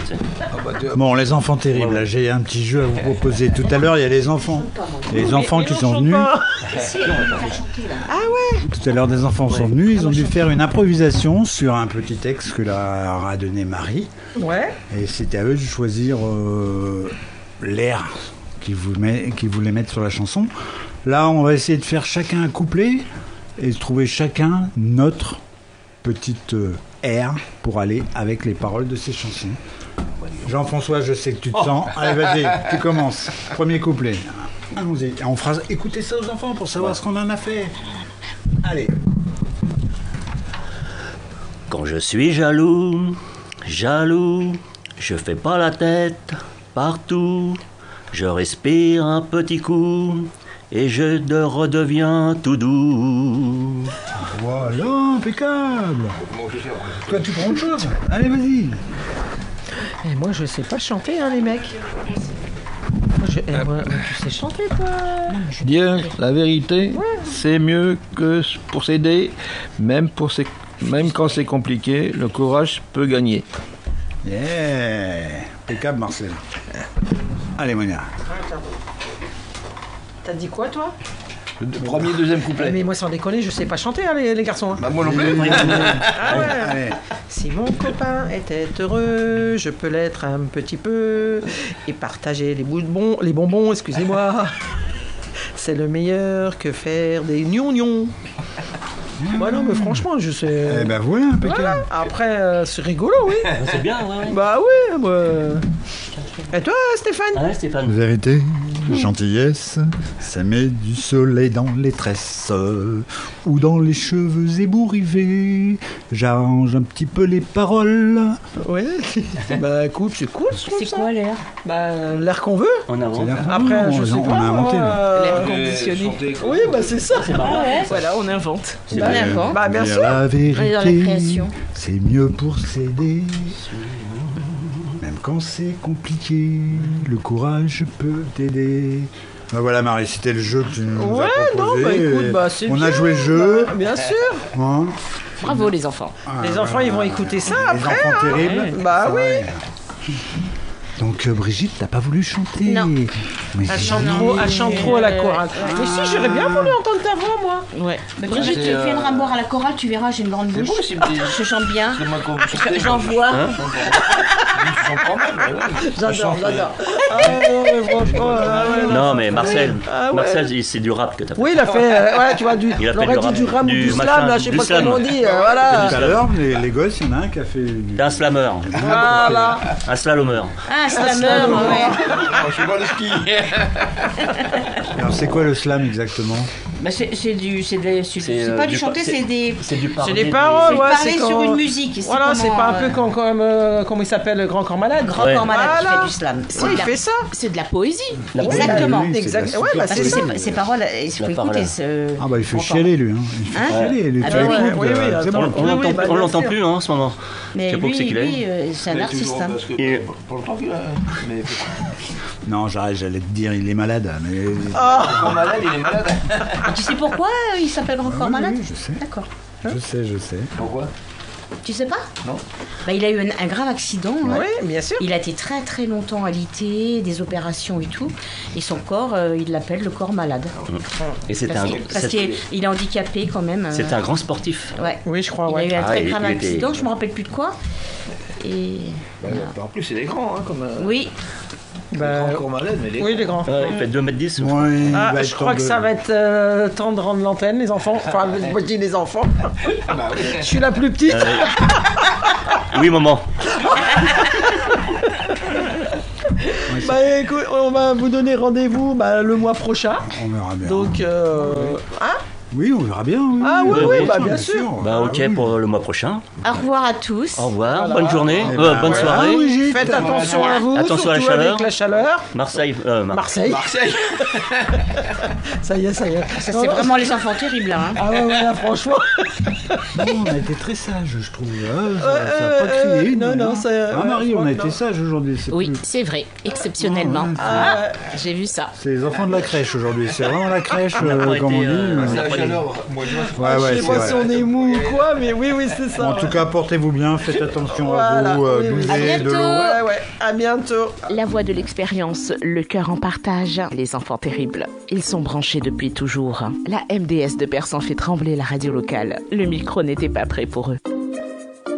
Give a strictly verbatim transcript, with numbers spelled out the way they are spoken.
Bon, les enfants terribles, là, j'ai un petit jeu à vous proposer. Tout à l'heure, il y a les enfants. Les enfants qui sont venus. Ah ouais. Tout à l'heure, des enfants sont venus. Ils ont dû faire une improvisation sur un petit texte que leur a donné Marie. Ouais. Et c'était à eux de choisir euh, l'air qu'ils voulaient, qu'ils voulaient mettre sur la chanson. Là, on va essayer de faire chacun un couplet et de trouver chacun notre petite euh, air pour aller avec les paroles de ces chansons. Jean-François, je sais que tu te sens. Allez, vas-y, tu commences. Premier couplet. Allons-y. On fera écouter ça aux enfants pour savoir ce qu'on en a fait. Allez. Quand je suis jaloux, jaloux, je fais pas la tête partout. Je respire un petit coup et je de redeviens tout doux. Voilà, impeccable. Toi, tu prends autre chose. Allez, vas-y. Et moi, je sais pas chanter, hein, les mecs. Moi, je, eh, moi, tu sais chanter, toi? Dire la vérité, c'est mieux que pour s'aider, même, pour ses- même quand c'est compliqué, le courage peut gagner. Yeah. Impeccable, Marcel. Allez, Monia. T'as dit quoi, toi? Le premier, deuxième couplet. Mais moi, sans déconner, je sais pas chanter, hein, les, les garçons. Hein. Bah, moi non plus. Ah ouais. Allez. Si mon copain était heureux, je peux l'être un petit peu et partager les bonbons, les bonbons, excusez-moi. C'est le meilleur que faire des gnons-gnons. Bah non, mais franchement, je sais. Eh ben voilà, impeccable. Voilà. Après, euh, c'est rigolo, oui. C'est bien, ouais, ouais. Bah oui, moi. Et toi, Stéphane? Ah ouais, Stéphane. Vous avez été gentillesse, ça met du soleil dans les tresses euh, ou dans les cheveux ébouriffés. J'arrange un petit peu les paroles. Ouais. Bah écoute, c'est cool, je trouve C'est ça. quoi l'air? Bah l'air qu'on veut. En avant. C'est-à-dire qu'on- Après, on, je sais on pas. a inventé. moi, là. euh, L'air conditionné. Oui, bah c'est ça. Ah ouais. Voilà, on invente. Bah, d'accord. Bah bien Mais sûr. la On est dans la vérité, création. c'est mieux pour s'aider. Même quand c'est compliqué, le courage peut t'aider. Bah voilà, Marie, c'était le jeu que tu nous Ouais, as non, proposé. bah écoute, et bah c'est On bien. a joué le jeu. Bah, bien sûr. Hein. Bravo les enfants. Ah, Les enfants, ils vont écouter ça Les après. enfants hein. terribles. Bah c'est oui. vrai. Donc euh, Brigitte, t'as pas voulu chanter. Non. Mais Elle si. chante trop, elle chante trop à la chorale. Mais si, j'aurais bien voulu entendre ta voix, moi. Ouais. Bah, Brigitte, c'est, tu euh, viendras boire à la chorale, tu verras, j'ai une grande C'est bouche. beau, c'est petit. Je chante bien. C'est moi qu'on Je- J'en vois. Je comprends même, mais ouais. J'adore, j'adore. Ah non, mais franchement, ah ouais, non. Non, mais Marcel, Ah ouais. Marcel, c'est du rap que t'as fait. Oui, il a fait, euh, ouais, tu vois, du, Il a fait j'aurais du dit rap, du ram ou du du slam, machin, là, je sais du pas slam. comment on dit, euh, voilà. Tout à l'heure, les, les gosses, il y en a un qui a fait du... T'es un slammer, Voilà. un slalomeur. Ah, slammer, slam, ouais. Je suis pas le ski. Alors c'est quoi le slam exactement? Bah, c'est c'est du, c'est de- c'est- C'est, c'est euh, pas du du pa- chanter, c'est- c'est des. C'est du C'est des parler. paroles, C'est ouais, parler c'est sur quand- une musique. C'est Voilà, c'est comment, pas un euh, peu comme, comme euh, comment il s'appelle, le grand corps malade. Grand Ouais. corps malade qui Voilà. fait du slam. C'est Oui, de il la- fait ça. C'est de la poésie. La poésie. Exactement. Oui, oui, c'est Exact. de la Ouais, bah Parce c'est que ça. ces, ces paroles, il faut La écouter. parole. Ce... Ah bah il fait Encore. chialer lui, hein. Il fait Ouais. chialer. lui. Ah Tu bah l'écoutes, ouais, oui, oui, euh, c'est attends. bon. On Oui, l'entend oui, bah, on bien l'entend sûr. plus hein, en ce moment. Mais Je sais pas où lui, c'est qu'il est. lui, euh, c'est un Mais artiste. toujours hein. parce que- Et- Pour longtemps qu'il a. Mais Non, j'arrête, j'allais te dire, il est malade. Mais... quand malade, il est malade. Et tu sais pourquoi euh, il s'appelle Grand corps oui, malade? oui, je sais. D'accord. Je sais, je sais. Pourquoi? Tu sais pas? Non. Bah, il a eu un, un grave accident. hein. Oui, bien sûr. Il a été très très longtemps alité, des opérations et tout. Et son corps, euh, il l'appelle le corps malade. Et c'était Parce un, qu'il- parce c'est- qu'il est, il est handicapé quand même. euh, c'était un grand sportif. Ouais. Oui, je crois, Il a ouais. eu un Ah, très il- grave il était- accident, je me rappelle plus de quoi. Et Bah, En plus, il est grand, hein, comme. euh, oui, Bah, Grand corps malade, mais il est oui, les grands. Ouais, il fait deux mètres dix. Ouais, il Ah, va je être crois temps que de- ça va être euh, temps de rendre l'antenne, les enfants. Enfin, moi je dis les enfants. Ah bah oui. Je suis la plus petite. Euh, Oui, maman. Bah écoute, on va vous donner rendez-vous bah, le mois prochain. On verra bien. Donc, euh, hein? Oui, on verra bien. Oui. Ah oui, oui, oui, bah bien sûr. Bah ok Ah oui. pour le mois prochain. au revoir à tous. Au revoir, Voilà. bonne journée, Eh euh, ben, bonne voilà. soirée. Ah, Brigitte. Faites attention à vous, Attention à la surtout chaleur. avec la chaleur. Marseille, euh, Mar- Marseille, Marseille. ça y est, ça y est. Ça, c'est vraiment les enfants terribles là. hein. Ah ouais, ouais, là, franchement. Non, on a été très sages, je trouve. Ah, ça Euh, ça a pas euh, crié. non, nous, non, hein. c'est- Ah, ouais, Marie, je on crois a que été non. sages aujourd'hui. c'est Oui, plus- c'est vrai, exceptionnellement. Ouais, Ah, ouais. J'ai vu ça. C'est les enfants de la crèche aujourd'hui. C'est vraiment la crèche, On n'a euh, pas comme on été, dit. euh, mais- on n'a pas été chaleur, moi, ouais, ouais, je sais pas si on est mou ou quoi, mais oui, oui, c'est ça. En tout cas, portez-vous bien, faites attention voilà, à vous, euh, oui, oui. buvez de l'eau. Ouais, ouais, à bientôt. La voix de l'expérience, le cœur en partage, les enfants terribles. Ils sont branchés depuis toujours. La M D S de Persan fait trembler la radio locale. Le micro n'était pas prêt pour eux.